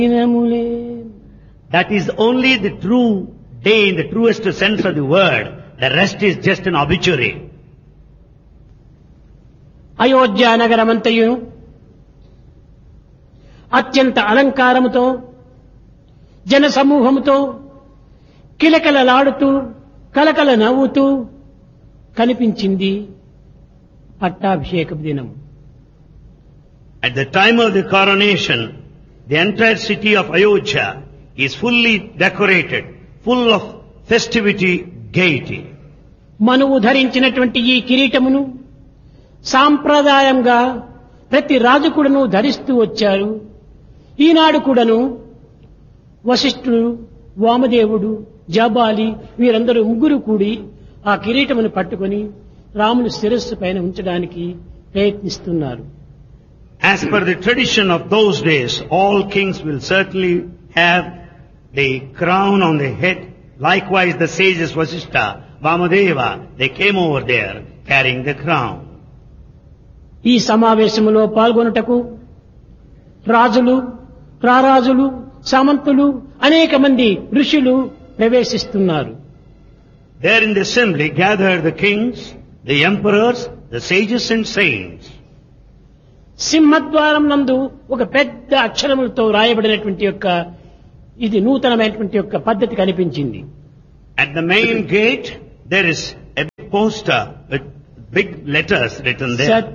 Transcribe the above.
That is only the true day in the truest sense of the word. The rest is just an obituary. Ayodhya నగరమంతయు అత్యంత అలంకారముతో జన సమూహముతో కిలకలలాడుతూ కలకల నవ్వుతూ కనిపించింది పట్టాభిషేకపు దినం. At the time of the coronation, the entire city of Ayodhya is fully decorated, full of festivity, gaiety. మనువు ధరించినటువంటి ఈ కిరీటమును సాంప్రదాయంగా ప్రతి రాజు కూడాను ధరిస్తూ వచ్చారు. ఈనాడు కూడాను వశిష్ఠుడు, వామదేవుడు, జాబాలి వీరందరూ ముగ్గురు కూడి ఆ కిరీటమును పట్టుకొని రాముని శిరస్సు పైన ఉంచడానికి ప్రయత్నిస్తున్నారు. As per the tradition of those days, all kings will certainly have the crown on their head. Likewise, the sages Vasishtha, Vamadeva, they came over there carrying the crown. ఈ సమావేశములో పాల్గొనుటకు రాజులు, రారాజులు, సామంతులు, అనేక మంది ఋషులు ప్రవేశిస్తున్నారు. There in the assembly gathered the kings, the emperors, the sages and saints. సింహద్వారం నందు ఒక పెద్ద అక్షరములతో రాయబడినటువంటి యొక్క ఇది నూతనమైనటువంటి యొక్క పద్ధతి కనిపించింది. At the main gate there is a poster with big letters written there.